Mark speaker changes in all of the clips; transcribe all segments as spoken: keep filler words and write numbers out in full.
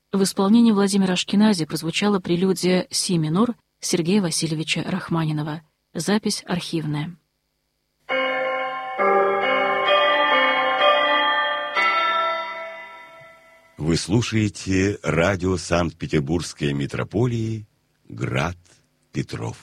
Speaker 1: В исполнении Владимира Ашкенази прозвучала прелюдия «Си минор» Сергея Васильевича Рахманинова. Запись архивная.
Speaker 2: Вы слушаете радио Санкт-Петербургской митрополии «Град Петров».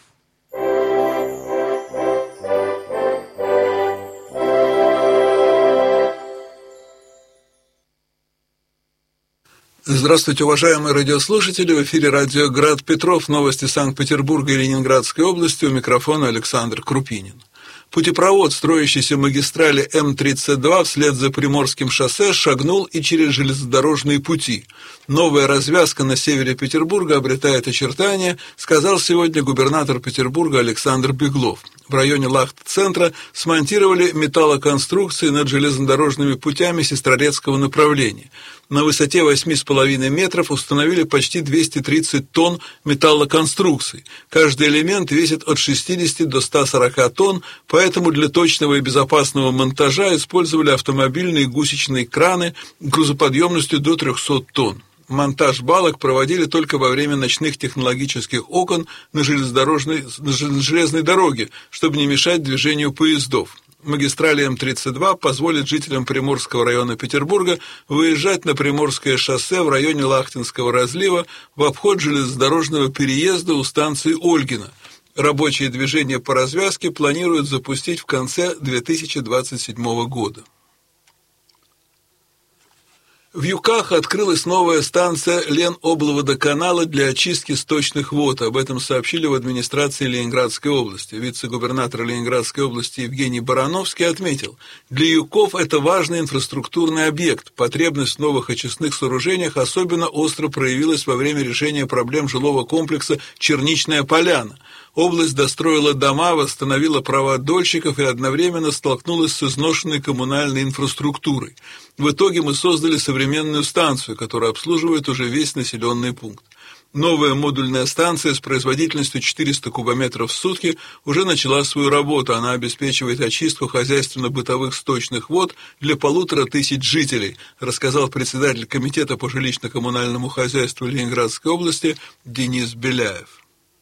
Speaker 3: Здравствуйте, уважаемые радиослушатели! В эфире радио «Град Петров», новости Санкт-Петербурга и Ленинградской области, у микрофона Александр Крупинин. Путепровод строящейся магистрали Эм тридцать два вслед за Приморским шоссе шагнул и через железнодорожные пути. Новая развязка на севере Петербурга обретает очертания, сказал сегодня губернатор Петербурга Александр Беглов. В районе Лахт-центра смонтировали металлоконструкции над железнодорожными путями Сестрорецкого направления. На высоте восемь с половиной метров установили почти двести тридцать тонн металлоконструкций. Каждый элемент весит от шестидесяти до ста сорока тонн, поэтому для точного и безопасного монтажа использовали автомобильные гусечные краны грузоподъемностью до трехсот тонн. Монтаж балок проводили только во время ночных технологических окон на железнодорожной, на железной дороге, чтобы не мешать движению поездов. Магистраль Эм тридцать два позволит жителям Приморского района Петербурга выезжать на Приморское шоссе в районе Лахтинского разлива в обход железнодорожного переезда у станции Ольгино. Рабочие движения по развязке планируют запустить в конце две тысячи двадцать седьмого года. В Юках открылась новая станция Леноблводоканала для очистки сточных вод. Об этом сообщили в администрации Ленинградской области. Вице-губернатор Ленинградской области Евгений Барановский отметил, для Юков это важный инфраструктурный объект. Потребность в новых очистных сооружениях особенно остро проявилась во время решения проблем жилого комплекса «Черничная поляна». Область достроила дома, восстановила права дольщиков и одновременно столкнулась с изношенной коммунальной инфраструктурой. В итоге мы создали современную станцию, которая обслуживает уже весь населенный пункт. Новая модульная станция с производительностью четыреста кубометров в сутки уже начала свою работу. Она обеспечивает очистку хозяйственно-бытовых сточных вод для полутора тысяч жителей, рассказал председатель комитета по жилищно-коммунальному хозяйству Ленинградской области Денис Беляев.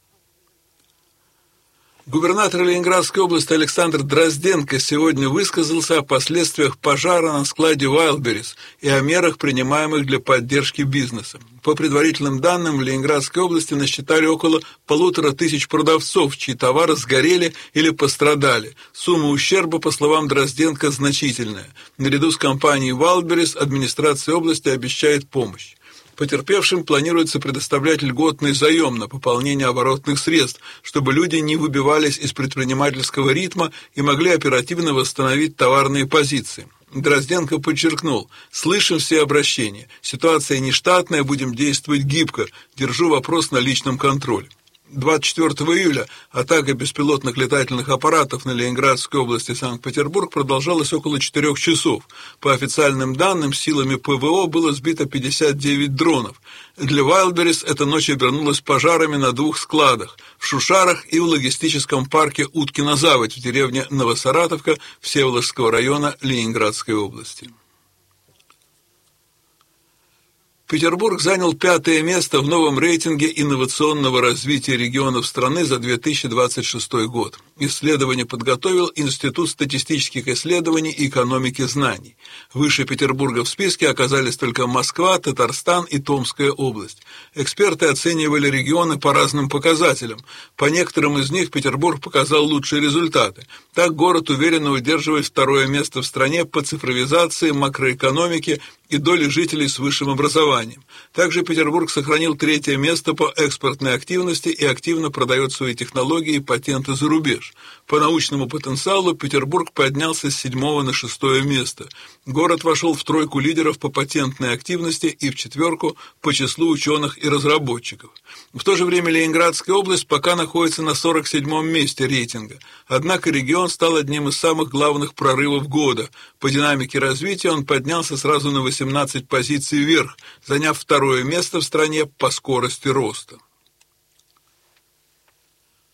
Speaker 3: Губернатор Ленинградской области Александр Дрозденко сегодня высказался о последствиях пожара на складе Wildberries и о мерах, принимаемых для поддержки бизнеса. По предварительным данным, в Ленинградской области насчитали около полутора тысяч продавцов, чьи товары сгорели или пострадали. Сумма ущерба, по словам Дрозденко, значительная. Наряду с компанией Wildberries администрация области обещает помощь. Потерпевшим планируется предоставлять льготный заем на пополнение оборотных средств, чтобы люди не выбивались из предпринимательского ритма и могли оперативно восстановить товарные позиции. Дрозденко подчеркнул: слышим все обращения, ситуация нештатная, будем действовать гибко, держу вопрос на личном контроле. двадцать четвёртого июля атака беспилотных летательных аппаратов на Ленинградской области и Санкт-Петербург продолжалась около четырех часов. По официальным данным, силами ПВО было сбито пятьдесят девять дронов. Для Wildberries эта ночь обернулась пожарами на двух складах – в Шушарах и в логистическом парке Уткина-Заводь в деревне Новосаратовка Всеволожского района Ленинградской области. Петербург занял пятое место в новом рейтинге инновационного развития регионов страны за две тысячи двадцать шестой год. Исследование подготовил Институт статистических исследований и экономики знаний. Выше Петербурга в списке оказались только Москва, Татарстан и Томская область. Эксперты оценивали регионы по разным показателям. По некоторым из них Петербург показал лучшие результаты. Так город уверенно удерживает второе место в стране по цифровизации, макроэкономике и доли жителей с высшим образованием. Также Петербург сохранил третье место по экспортной активности и активно продает свои технологии и патенты за рубеж. По научному потенциалу Петербург поднялся с седьмого на шестое место. Город вошел в тройку лидеров по патентной активности и в четверку по числу ученых и разработчиков. В то же время Ленинградская область пока находится на сорок седьмом месте рейтинга. Однако регион стал одним из самых главных прорывов года. По динамике развития он поднялся сразу на восемнадцать позиций вверх, заняв второе место в стране по скорости роста.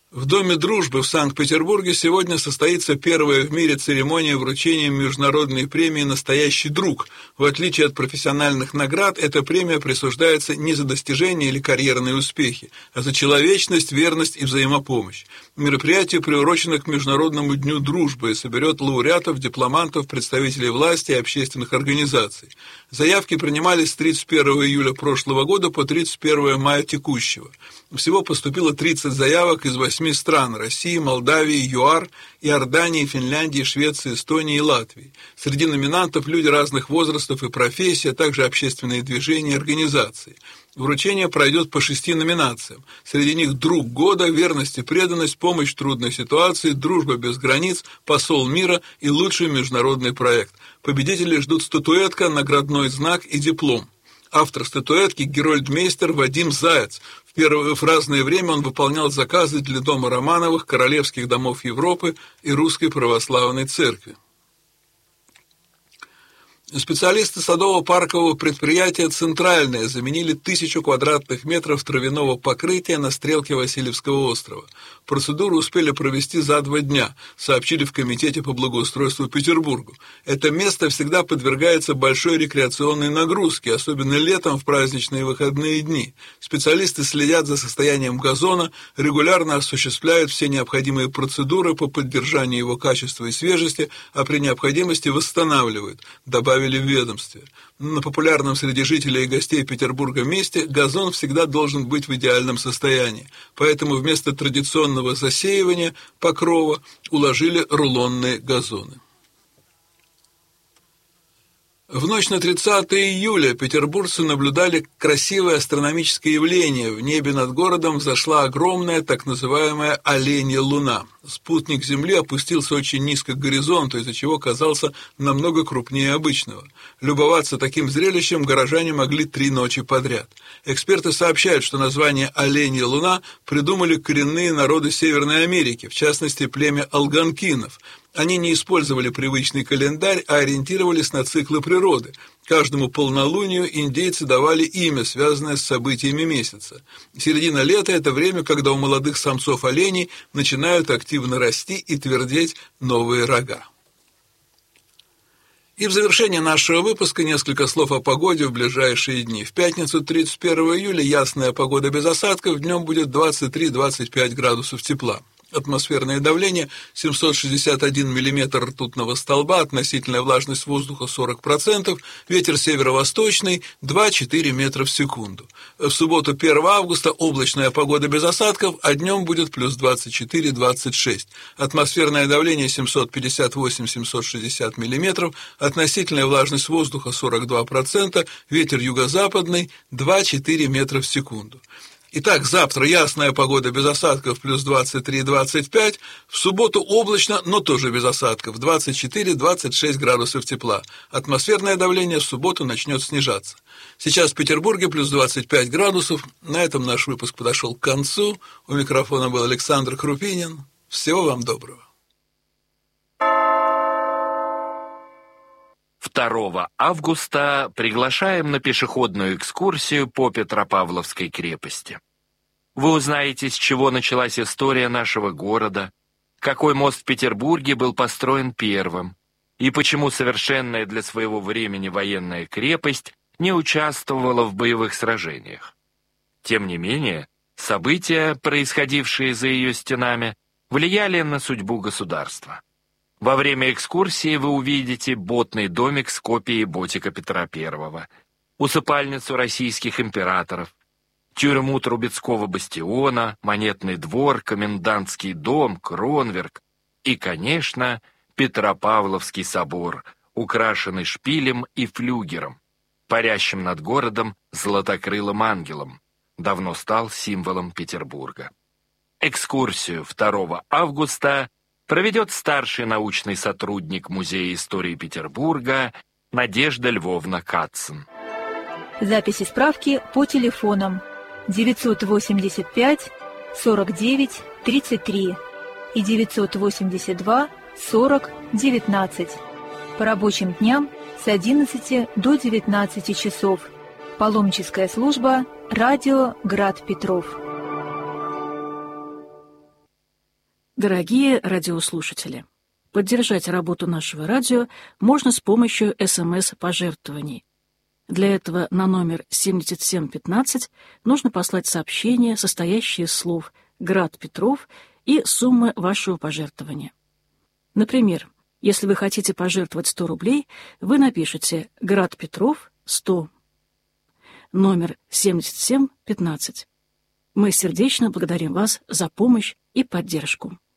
Speaker 3: В Доме дружбы в Санкт-Петербурге сегодня состоится первая в мире церемония вручения международной премии «Настоящий друг». В отличие от профессиональных наград, эта премия присуждается не за достижения или карьерные успехи, а за человечность, верность и взаимопомощь. Мероприятие приурочено к Международному дню дружбы и соберет лауреатов, дипломантов, представителей власти и общественных организаций. Заявки принимались с тридцать первого июля прошлого года по тридцать первого мая текущего. Всего поступило тридцать заявок из восьми стран – России, Молдавии, ЮАР, Иордании, Финляндии, Швеции, Эстонии и Латвии. Среди номинантов люди разных возрастов и профессий, а также общественные движения и организации. Вручение пройдет по шести номинациям. Среди них «Друг года», «Верность и преданность», «Помощь в трудной ситуации», «Дружба без границ», «Посол мира» и «Лучший международный проект». Победителей ждут статуэтка, наградной знак и диплом. Автор статуэтки – герольдмейстер Вадим Заяц. В первое в разное время он выполнял заказы для Дома Романовых, Королевских домов Европы и Русской Православной Церкви. Специалисты садово-паркового предприятия «Центральное» заменили тысячу квадратных метров травяного покрытия на стрелке Васильевского острова. Процедуру успели провести за два дня, сообщили в Комитете по благоустройству Петербурга. Это место всегда подвергается большой рекреационной нагрузке, особенно летом в праздничные выходные дни. Специалисты следят за состоянием газона, регулярно осуществляют все необходимые процедуры по поддержанию его качества и свежести, а при необходимости восстанавливают, добавили в ведомстве. На популярном среди жителей и гостей Петербурга месте газон всегда должен быть в идеальном состоянии, поэтому вместо традиционного засеивания покрова уложили рулонные газоны. В ночь на тридцатое июля петербуржцы наблюдали красивое астрономическое явление. В небе над городом взошла огромная так называемая оленья луна. Спутник Земли опустился очень низко к горизонту, из-за чего казался намного крупнее обычного. Любоваться таким зрелищем горожане могли три ночи подряд. Эксперты сообщают, что название «оленья луна» придумали коренные народы Северной Америки, в частности племя алганкинов. Они не использовали привычный календарь, а ориентировались на циклы природы. Каждому полнолунию индейцы давали имя, связанное с событиями месяца. Середина лета – это время, когда у молодых самцов оленей начинают активно расти и твердеть новые рога. И в завершение нашего выпуска несколько слов о погоде в ближайшие дни. В пятницу тридцать первого июля ясная погода без осадков, днем будет двадцать три - двадцать пять градусов тепла. Атмосферное давление семьсот шестьдесят один миллиметр ртутного столба, относительная влажность воздуха сорок процентов, ветер северо-восточный два - четыре метра в секунду. В субботу первого августа облачная погода без осадков, а днем будет плюс двадцать четыре - двадцать шесть. Атмосферное давление семьсот пятьдесят восемь - семьсот шестьдесят миллиметров, относительная влажность воздуха сорок два процента, ветер юго-западный два - четыре метра в секунду. Итак, завтра ясная погода без осадков, плюс двадцать три - двадцать пять, в субботу облачно, но тоже без осадков, двадцать четыре - двадцать шесть градусов тепла. Атмосферное давление в субботу начнет снижаться. Сейчас в Петербурге плюс двадцать пять градусов. На этом наш выпуск подошел к концу. У микрофона был Александр Крупинин. Всего вам доброго.
Speaker 4: второго августа приглашаем на пешеходную экскурсию по Петропавловской крепости. Вы узнаете, с чего началась история нашего города, какой мост в Петербурге был построен первым, и почему совершенная для своего времени военная крепость не участвовала в боевых сражениях. Тем не менее, события, происходившие за ее стенами, влияли на судьбу государства. Во время экскурсии вы увидите ботный домик с копией ботика Петра Первого, усыпальницу российских императоров, тюрьму Трубецкого бастиона, монетный двор, комендантский дом, Кронверк и, конечно, Петропавловский собор, украшенный шпилем и флюгером, парящим над городом златокрылым ангелом, давно стал символом Петербурга. Экскурсию второго августа проведет старший научный сотрудник Музея истории Петербурга Надежда Львовна Катцен.
Speaker 5: Записи справки по телефонам девятьсот восемьдесят пять сорок девять тридцать три и девятьсот восемьдесят два сорок девятнадцать. По рабочим дням с одиннадцати до девятнадцати часов. Паломническая служба «Радио Град Петров».
Speaker 1: Дорогие радиослушатели, поддержать работу нашего радио можно с помощью СМС-пожертвований. Для этого на номер семьдесят семь пятнадцать нужно послать сообщение, состоящее из слов «Град Петров» и суммы вашего пожертвования. Например, если вы хотите пожертвовать сто рублей, вы напишите «Град Петров сто». Номер семьдесят семь пятнадцать. Мы сердечно благодарим вас за помощь и поддержку.